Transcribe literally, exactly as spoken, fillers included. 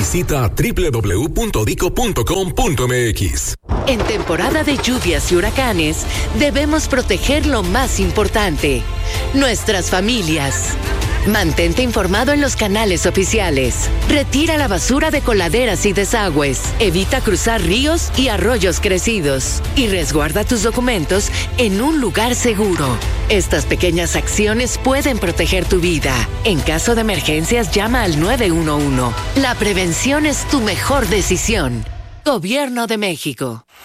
visita doble u doble u doble u punto dico punto com punto eme equis. En temporada de lluvias y huracanes, debemos proteger lo más importante, nuestras familias. Mantente informado en los canales oficiales. Retira la basura de coladeras y desagües. Evita cruzar ríos y arroyos crecidos. Y resguarda tus documentos en un lugar seguro. Estas pequeñas acciones pueden proteger tu vida. En caso de emergencias, llama al nueve uno uno. La prevención es tu mejor decisión. Gobierno de México.